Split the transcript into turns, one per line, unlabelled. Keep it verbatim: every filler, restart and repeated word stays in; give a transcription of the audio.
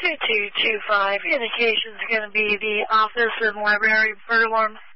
two two two five. Indication's going to be the office and library burglar alarm